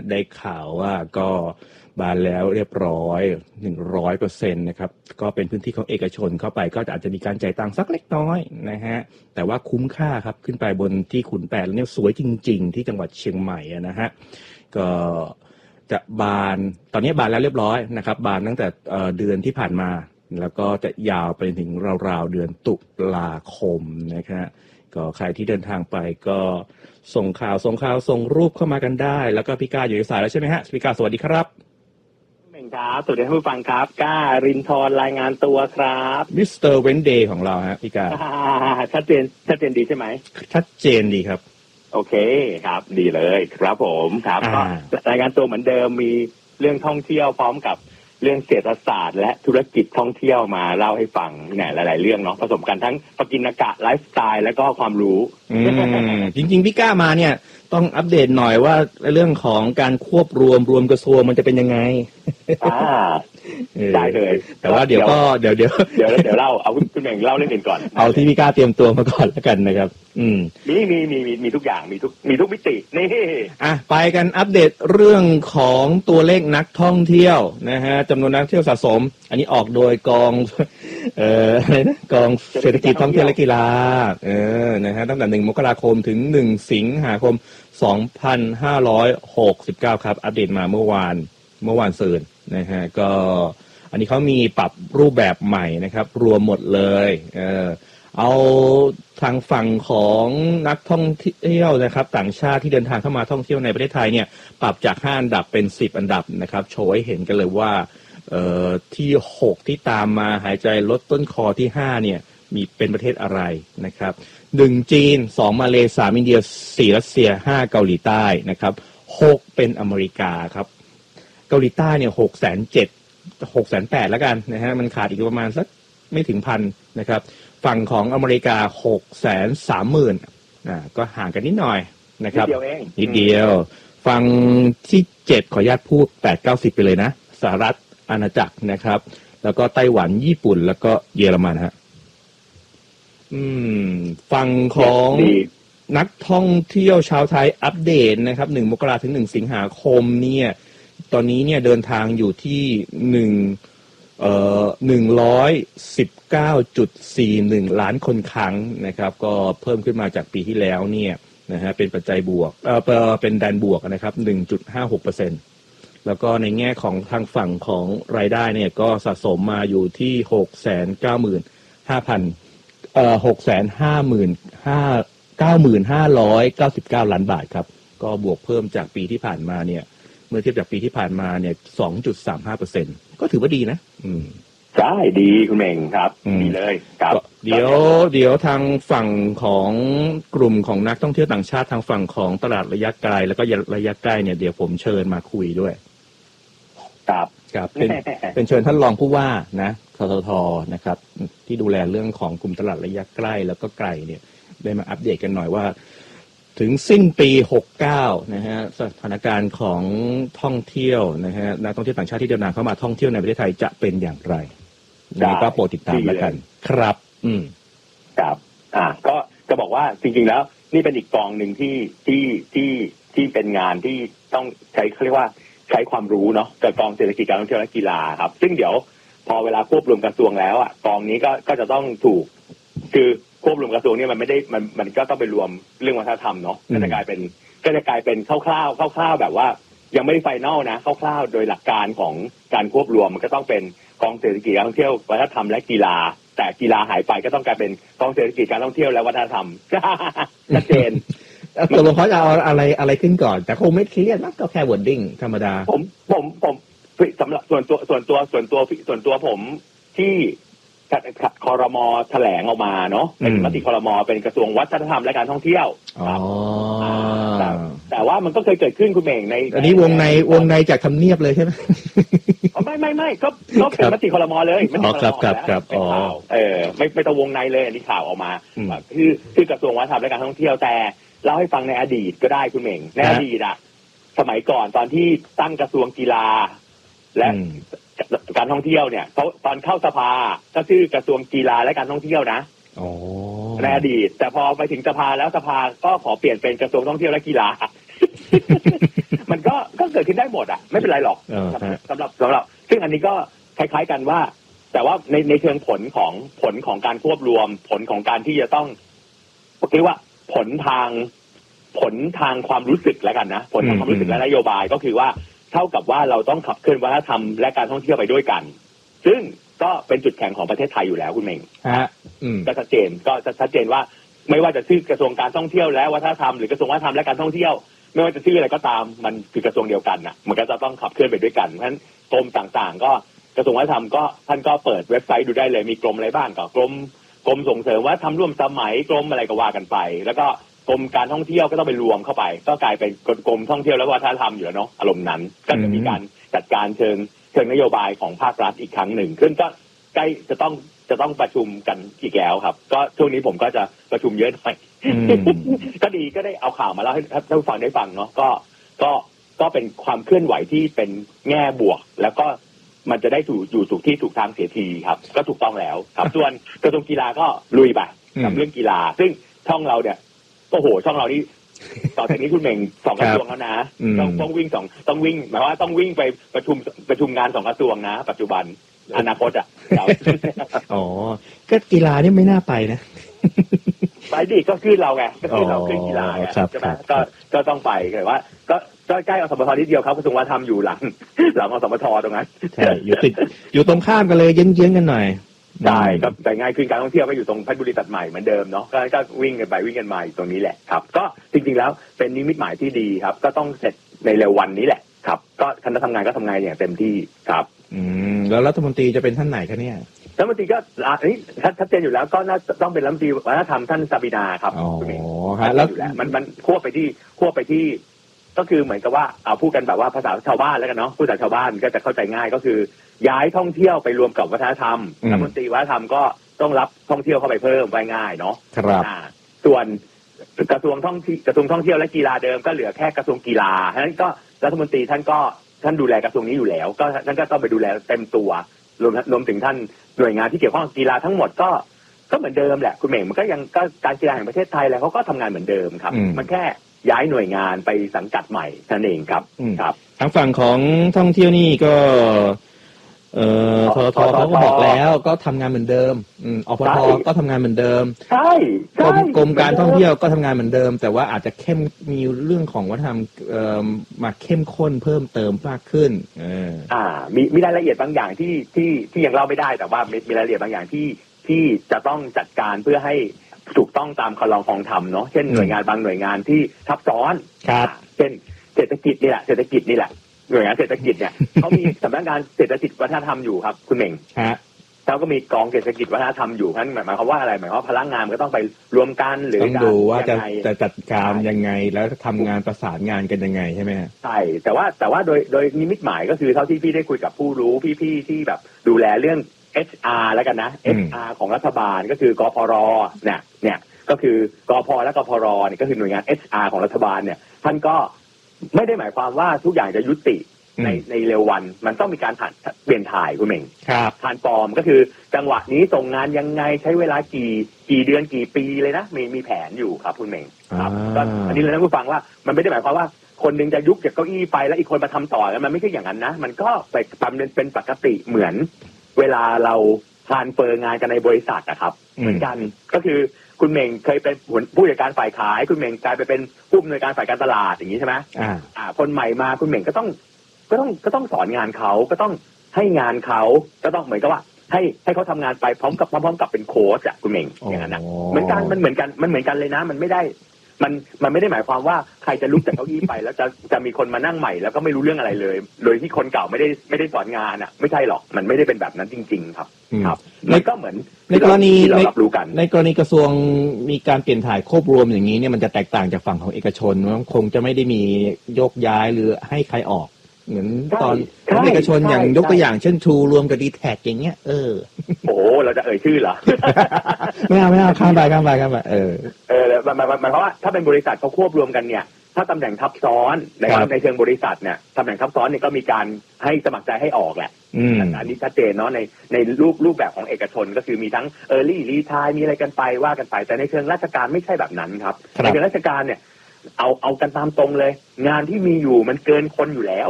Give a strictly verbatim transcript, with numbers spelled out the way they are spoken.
ได้ข่าวว่าก็บานแล้วเรียบร้อย หนึ่งร้อยเปอร์เซ็นต์ นะครับก็เป็นพื้นที่ของเอกชนเข้าไปก็อาจจะมีการจ่ายตังค์สักเล็กน้อยนะฮะแต่ว่าคุ้มค่าครับขึ้นไปบนที่ขุนแปดแล้วเนี่ยสวยจริงๆที่จังหวัดเชียงใหม่นะฮะก็จะบานตอนนี้บานแล้วเรียบร้อยนะครับบานตั้งแต่เดือนที่ผ่านมาแล้วก็จะยาวไปถึงราวๆเดือนตุลาคมนะครับก็ใครที่เดินทางไปก็ส่งข่าวส่งข่าวส่งรูปเข้ามากันได้แล้วก็พี่ก้าอยู่ในสายแล้วใช่ไหมฮะพี่ก้าสวัสดีครับเม่งครับสวัสดีท่านผู้ฟังครับก้ารินทร์รายงานตัวครับมิสเตอร์เวนเดย์ของเราฮะพี่ก้าชัดเจนชัดเจนดีใช่ไหมชัดเจนดีครับโอเคครับดีเลยครับผมครับก็รายงานตัวเหมือนเดิมมีเรื่องท่องเที่ยวพร้อมกับเรื่องเศรษฐศาสตร์และธุรกิจท่องเที่ยวมาเล่าให้ฟังเนี่ยหลายๆเรื่องเนาะผสมกันทั้งปกิณกะไลฟ์สไตล์แล้วก็ความรู้จริงๆพี่ก้ามาเนี่ยต้องอัปเดตหน่อยว่าเรื่องของการควบรวมรวมกระทรวงมันจะเป็นยังไงอ่าได้เลยแต่ว่าเดี๋ยวก็เดี๋ยวเดี๋ยวเดี๋ยวเดี๋ยวเล่าเอาคุณเม่งเล่าเรื่องอื่นก่อนเอาที่พี่ก้าเตรียมตัวมาก่อนแล้วกันนะครับอืมมีมีมีมีมีทุกอย่างมีทุกมีทุกมิตินี่อ่ะไปกันอัปเดตเรื่องของตัวเลขนักท่องเที่ยวนะฮะจำนวนนักท่องเที่ยวสะสมอันนี้ออกโดยกองเอ่ออะไรนะกองเศรษฐกิจท่องเที่ยวและกีฬาเออนะฮะตั้งแต่หนึ่งมกราคมถึงหนึ่งสิงหาคมสองพันห้าร้อยหกสิบเก้าครับอัปเดตมาเมื่อวานเมื่อวานซืนนะฮะก็อันนี้เขามีปรับรูปแบบใหม่นะครับรวมหมดเลยเออเอาทางฝั่งของนักท่องเที่ยวนะครับต่างชาติที่เดินทางเข้ามาท่องเที่ยวในประเทศไทยเนี่ยปรับจากห้าอันดับเป็นสิบอันดับนะครับโชว์ให้เห็นกันเลยว่าเอ่อที่หกที่ตามมาหายใจลดต้นคอที่ห้าเนี่ยมีเป็นประเทศอะไรนะครับหนึ่งจีนสองมาเลสามอินเดียสี่รัสเซียห้าเกาหลีใต้นะครับหกเป็นอเมริกาครับเกาหลีใต้เนี่ยหกแสนเจ็ดหกแสนแปดแล้วกันนะฮะมันขาดอีกประมาณสักไม่ถึงพันนะครับฝั่งของอเมริกาหกแสนสามหมื่นอ่าก็ห่างกันนิดหน่อยนะครับนิดเดียวเองนิดเดียวฝั่งที่เจ็ดขออนุญาตพูดแปดเก้าสิบไปเลยนะสหรัฐอาณาจักรนะครับแล้วก็ไต้หวันญี่ปุ่นแล้วก็เยอรมันฮะอืมฝั่งของนักท่องเที่ยวชาวไทยอัปเดตนะครับหนึ่งมกราคมถึงหนึ่งสิงหาคมเนี่ยตอนนี้เนี่ยเดินทางอยู่ที่หนึ่งเอ่อหนึ่งร้อยสิบเก้าจุดสี่หนึ่งล้านคนครั้งนะครับก็เพิ่มขึ้นมาจากปีที่แล้วเนี่ยนะฮะเป็นปัจจัยบวกเอ่อเป็นแดนบวกนะครับ หนึ่งจุดห้าหกเปอร์เซ็นต์ แล้วก็ในแง่ของทางฝั่งของรายได้เนี่ยก็สะสมมาอยู่ที่ หกแสนเก้าหมื่นห้าพัน เอ่อ หกแสนห้าหมื่นห้า เก้าหมื่นห้าร้อยเก้าสิบเก้าล้านบาทครับก็บวกเพิ่มจากปีที่ผ่านมาเนี่ยเมื่อเทียบจากปีที่ผ่านมาเนี่ย สองจุดสามห้าเปอร์เซ็นต์ ก็ถือว่าดีนะอืมใช่ดีคุณเม่งครับดีเลยครับเดี๋ยวเดี๋ยวทางฝั่งของกลุ่มของนักท่องเที่ยวต่างชาติทางฝั่งของตลาดระยะไกลแล้วก็ระยะใกล้เนี่ยเดี๋ยวผมเชิญมาคุยด้วยครับครับเป็นเป็นเชิญท่านรองผู้ว่านะทททนะครับที่ดูแลเรื่องของกลุ่มตลาดระยะใกล้แล้วก็ไกลเนี่ยได้มาอัปเดตกันหน่อยว่าถึงสิ้นปีหกสิบเก้านะฮะสถานการณ์ของท่องเที่ยวนะฮะนักท่องเที่ยวต่างชาติที่เดินทางเข้ามาท่องเที่ยวในประเทศไทยจะเป็นอย่างไรนี่ก็โปรดติดตามแล้วกันครับอืมครับอ่าก็จะบอกว่าจริงๆแล้วนี่เป็นอีกกองหนึ่งที่ที่ที่ที่เป็นงานที่ต้องใช้เขาเรียกว่าใช้ความรู้เนาะกับกองเศรษฐกิจการท่องเที่ยวและกีฬาครับซึ่งเดี๋ยวพอเวลาควบรวมกระทรวงแล้วอ่ะกองนี้ก็ก็จะต้องถูกคือควบรวมกระทรวงเนี่ยมันไม่ได้มันมันก็ต้องไปรวมเรื่องวัฒนธรรมเนาะก็จะกลายเป็นก็จะกลายเป็นคร่าวๆคร่าวๆแบบว่ายังไม่ได้ไฟนอลนะคร่าวๆโดยหลักการของการควบรวมมันก็ต้องเป็นกองเศรษฐกิจการท่องเที่ยววัฒนธรรมและกีฬาแต่กีฬาหายไปก็ต้องกลายเป็นกองเศรษฐกิจการท่องเที่ยวและวัฒนธรรมชัดเจนตกลงเขาจะเอาอะไรอะไรขึ้นก่อนแต่คงไม่เครียดนะก็แค่วอร์ดดิ้งธรรมดาผมผมผมสำหรับส่วนตัวส่วนตัวส่วนตัวส่วนตัวผมที่ครม.แถลงออกมาเนาะเป็นมติครม.เป็นกระทรวงวัฒนธรรมและการท่องเที่ยวอ๋อแต่แต่ว่ามันก็เคยเกิดขึ้นคุณเองในอันนี้วงในวงในจากทำเนียบเลยใช่ไหมไม่ไม่ไม่ก็ก็เป็นมติครม.เลยไม่ใช่ครม.แล้วเป็นข่าวเออไม่ไม่ต้องวงในเลยอันนี้ข่าวออกมาคือคือกระทรวงวัฒนธรรมและการท่องเที่ยวแต่เล่าให้ฟังในอดีตก็ได้คุณเองในอดีตอะสมัยก่อนตอนที่ตั้งกระทรวงกีฬาและการท่องเที่ยวเนี่ยเขาตอนเข้าสภาก็ชื่อกระทรวงกีฬาและการท่องเที่ยวนะอ๋อในอดีตแต่พอไปถึงสภาแล้วสภาก็ขอเปลี่ยนเป็นกระทรวงท่องเที่ยวและกีฬามันก็ก็เกิดขึ้นได้หมดอ่ะไม่เป็นไรหรอกสำหรับสำหรับซึ่งอันนี้ก็คล้ายๆกันว่าแต่ว่าในในเชิงผลของผลของการควบรวมผลของการที่จะต้องเรียกว่าผลทางผลทางความรู้สึกแล้วกันนะผลทางความรู้สึกและนโยบายก็คือว่าเท่ากับว่าเราต้องขับเคลื่อนวัฒนธรรมและการท่องเที่ยวไปด้วยกันซึ่งก็เป็นจุดแข็งของประเทศไทยอยู่แล้วคุณเมงก็ชัดเจนก็ชัดเจนว่าไม่ว่าจะชื่อกระทรวงการท่องเที่ยวและวัฒนธรรมหรือกระทรวงวัฒนธรรมและการท่องเที่ยวไม่ว่าจะชื่ออะไรก็ตามมันคือกระทรวงเดียวกันน่ะมันก็จะต้องขับเคลื่อนไปด้วยกันเพราะฉะนั้นกรมต่างๆก็กระทรวงวัฒนธรรมก็ท่านก็เปิดเว็บไซต์ดูได้เลยมีกรมอะไรบ้างก็กรมกรมส่งเสริมวัฒนธรรมร่วมสมัยกรมอะไรก็ว่ากันไปแล้วก็กรมการท่องเที่ยวก็ต้องไปรวมเข้าไปก็กลายเป็นกรมท่องเที่ยวและวัฒนธรรมอยู่แล้วเนาะอารมณ์นั้นก็จะมีการจัดการเชิงเชิงนโยบายของภาครัฐอีกครั้งหนึ่งขึ้นก็ใกล้จะต้องจะต้องประชุมกันอีกแล้วครับก็ช่วงนี้ผมก็จะประชุมเยอะหน่อยก็ดีก็ได้เอาข่าวมาเล่าให้ท่านผู้ฟังได้ฟังเนาะก็ก็ก็เป็นความเคลื่อนไหวที่เป็นแง่บวกแล้วก็มันจะได้ถูกอยู่ถูกที่ถูกทางเสียทีครับก็ถูกต้องแล้วครับส่วนกระทรวงกีฬาก็ลุยไปกับเรื่องกีฬาซึ่งช่องเราเนี่ยโอ้โหช่องเรานี่ต่อจากนี้คุณเม่งสองกระทรวงแล้วนะต้องต้องวิ่งสองต้องวิ่งหมายว่าต้องวิ่งไปประชุมประชุมงานสองกระทรวงนะปัจจุบันอนาคตอ่ะอ๋อก็กีฬานี่ไม่น่าไปนะไปดิก็ขึ้นเราไงก็ขึ้นเราขึ้นกีฬาไงใช่ไหมก็ก็ต้องไปแต่ว่าก็ก็ใกล้อสมทนิดเดียวครับกระทรวงวัฒนธรรมอยู่หลังหลังอสมทตรงนั้นใช่อยู่ติดอยู่ตรงข้ามกันเลยเยื้องๆกันหน่อยใช่ก็แต่ง่ายขึ้นการท่องเที่ยวก็อยู่ตรงเพชรบุรีตัดใหม่เหมือนเดิมเนาะก็ก็วิ่งกันไปวิ่งกันมาตรงนี้แหละครับก็จริงๆแล้วเป็นนิมิตหมายที่ดีครับก็ต้องเสร็จในเร็ววันนี้แหละครับก็คณะทำงานก็ทำงานอย่างเต็มที่ครับอืมแล้วรัฐมนตรีจะเป็นท่านไหนคะเนี่ยรัฐมนตรีก็อันนี้ชัดเจนอยู่แล้วก็น่าจะต้องเป็นรัฐมนตรีวัฒนธรรมท่านซาบินาครับอ๋อฮะแล้วมันมันควบไปที่ควบไปที่ก็คือเหมือนกับว่าเอาพูดกันแบบว่าภาษาชาวบ้านแล้วกันเนาะพูดภาษาชาวบ้านก็จะเข้าใจง่ายก็คือย้ายท่องเที่ยวไปรวมกับวัฒนธรรมรัฐมนตรีวัฒนธรรมก็ต้องรับท่องเที่ยวเข้าไปเพิ่มไว้ง่ายเนาะครับส่วนกระทรวงท่องเที่ยวกระทรวงท่องเที่ยวและกีฬาเดิมก็เหลือแค่กระทรวงกีฬาฉะนั้นก็รัฐมนตรีท่านก็ท่านดูแลกระทรวงนี้อยู่แล้วก็ท่านก็ต้องไปดูแลเต็มตัวรวมรวมถึงท่านหน่วยงานที่เกี่ยวข้องกับกีฬาทั้งหมดก็ก็เหมือนเดิมแหละคุณเม่งมันก็ยังก็การกีฬาแห่งประเทศไทยแล้วเขาก็ทำงานเหมือนเดิมครับมันแค่ย้ายหน่วยงานไปสังกัดใหม่นั่นเองครับครับทางฝั่งของท่องเที่ยวนี่ก็เอ่อททเขาก็บอกแล้วก็ทำงานเหมือนเดิมอืมอปทก็ทำงานเหมือนเดิมใช่กรมกรมการท่องเที่ยวก็ทำงานเหมือนเดิมแต่ว่าอาจจะเข้มมีเรื่องของวัฒนธรรมเอ่อมาเข้มข้นเพิ่มเติมมากขึ้นเอออ่ามีมีรายละเอียดบางอย่างที่ที่ที่ยังเล่าไม่ได้แต่ว่ามีมีรายละเอียดบางอย่างที่ที่จะต้องจัดการเพื่อให้ถูกต้องตามคลองคลองธรรมเนาะเช่นหน่วยงานบางหน่วยงานที่ทับซ้อนเช่นเศรษฐกิจนี่แหละเศรษฐกิจนี่แหละหน่วยงานเศรษฐกิจเนี่ยเขามีสำนักงานเศรษฐกิจวัฒนธรรมอยู่ครับคุณเม่งฮะเขาก็มีกองเศรษฐกิจวัฒนธรรมอยู่นั้นหมายความว่าอะไรหมายความว่าพลังงานก็ต้องไปรวมกันหรือต้องดูว่าจะจะจัดการยังไงแล้วทำงานประสานงานกันยังไงใช่ไหมใช่แต่ว่าแต่ว่าโดยโดยนิมิตหมายก็คือเท่าที่พี่ได้คุยกับผู้รู้พี่ๆที่แบบดูแลเรื่อง เอช อาร์ แล้วกันนะ เอช อาร์ ของรัฐบาลก็คือกพรเนี่ยเนี่ยก็คือกพและกพรเนี่ยก็คือหน่วยงาน เอช อาร์ ของรัฐบาลเนี่ยท่านก็ไม่ได้หมายความว่าทุกอย่างจะยุติในในเร็ววันมันต้องมีการผ่านเปลี่ยนถ่ายคุณเม่งผ่านฟอร์มก็คือจังหวะนี้ส่งงานยังไงใช้เวลากี่กี่เดือนกี่ปีเลยนะมีมีแผนอยู่ครับคุณเม่งครับก็อันนี้เลยนะผู้ฟังว่ามันไม่ได้หมายความว่าคนนึงจะยุบจากเก้าอี้ไปแล้วอีกคนมาทำต่อแล้วมันไม่ใช่อย่างนั้นนะมันก็ไปทำเป็นปกติเหมือนเวลาเราทรานสเฟอร์งานกันในบริษัทนะครับเหมือนกันก็คือคุณเม่งเคยเป็นผู้จัดการฝ่ายขายคุณเม่งกลายไปเป็นผู้อำนวยการฝ่ายการตลาดอย่างนี้ใช่ไหมอ่าอ่าคนใหม่มาคุณเม่งก็ต้องก็ต้องก็ต้องสอนงานเขาก็ต้องให้งานเขาก็ต้องเหมือนกับว่าให้ให้เขาทำงานไปพร้อมกับพร้อมกับเป็นโค้ชอะคุณเม่งอย่างนั้นนะเหมือนกันมันเหมือนกันมันเหมือนกันเลยนะมันไม่ได้มันมันไม่ได้หมายความว่าใครจะลุกจากเก้าอี้ไปแล้วจะจะมีคนมานั่งใหม่แล้วก็ไม่รู้เรื่องอะไรเลยโดยที่คนเก่าไม่ได้ไม่ได้สอนงานอ่ะไม่ใช่หรอกมันไม่ได้เป็นแบบนั้นจริงๆครับครับมันก็เหมือนในกรณีเรารับรู้กันในกรณีกระทรวงมีการเปลี่ยนถ่ายควบรวมอย่างนี้เนี่ยมันจะแตกต่างจากฝั่งของเอกชนมันคงจะไม่ได้มีโยกย้ายหรือให้ใครออกเหมือนตอนเอกชนอย่างยกตัวอย่างเช่น True รวมกับ ดี แท็ก อย่างเงี้ยเออโอ้เราจะเอ่ยชื่อเหรอไม่เอาไม่เอาข้ามไปข้ามไปข้ามไปเออเออหมายหมายความว่าถ้าเป็นบริษัทเขาควบรวมกันเนี่ยถ้าตำแหน่งทับซ้อนนะครับในเชิงบริษัทเนี่ยตำแหน่งทับซ้อนเนี่ยก็มีการให้สมัครใจให้ออกแหละอันนี้ชัดเจนเนาะในในรูปรูปแบบของเอกชนก็คือมีทั้ง Early Retire มีอะไรกันไปว่ากันไปแต่ในเชิงราชการไม่ใช่แบบนั้นครับในเชิงราชการเนี่ยเอาเอากันตามตรงเลย งานที่มีอยู่มันเกินคนอยู่แล้ว